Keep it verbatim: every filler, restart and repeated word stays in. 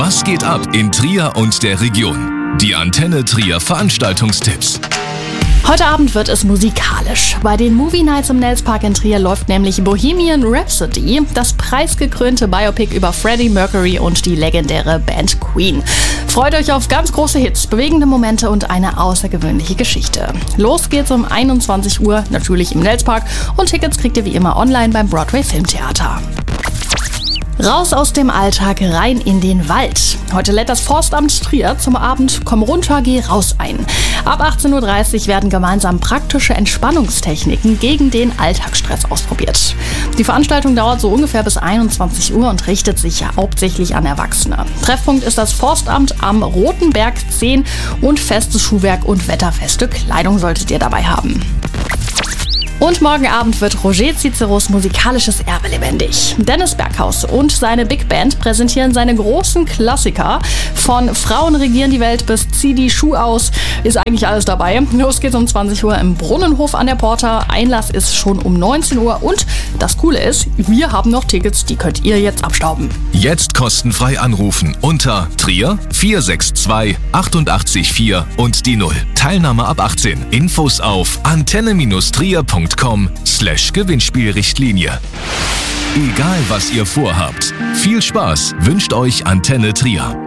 Was geht ab in Trier und der Region? Die Antenne Trier Veranstaltungstipps. Heute Abend wird es musikalisch. Bei den Movie Nights im Nelspark in Trier läuft nämlich Bohemian Rhapsody, das preisgekrönte Biopic über Freddie Mercury und die legendäre Band Queen. Freut euch auf ganz große Hits, bewegende Momente und eine außergewöhnliche Geschichte. Los geht's um einundzwanzig Uhr, natürlich im Nelspark, und Tickets kriegt ihr wie immer online beim Broadway Filmtheater. Raus aus dem Alltag, rein in den Wald. Heute lädt das Forstamt Trier zum Abend Komm runter, geh raus ein. Ab achtzehn Uhr dreißig werden gemeinsam praktische Entspannungstechniken gegen den Alltagsstress ausprobiert. Die Veranstaltung dauert so ungefähr bis einundzwanzig Uhr und richtet sich ja hauptsächlich an Erwachsene. Treffpunkt ist das Forstamt am Roten Berg zehn und festes Schuhwerk und wetterfeste Kleidung solltet ihr dabei haben. Und morgen Abend wird Roger Ciceros musikalisches Erbe lebendig. Dennis Berghaus und seine Big Band präsentieren seine großen Klassiker. Von Frauen regieren die Welt bis Zieh die Schuh aus ist eigentlich alles dabei. Los geht's um zwanzig Uhr im Brunnenhof an der Porta. Einlass ist schon um neunzehn Uhr und das Coole ist, wir haben noch Tickets, die könnt ihr jetzt abstauben. Jetzt kostenfrei anrufen unter Trier vier sechs zwei achtundachtzig vier und die null. Teilnahme ab achtzehn. Infos auf antenne trier punkt com slash Gewinnspielrichtlinie. Egal was ihr vorhabt, viel Spaß wünscht euch Antenne Trier.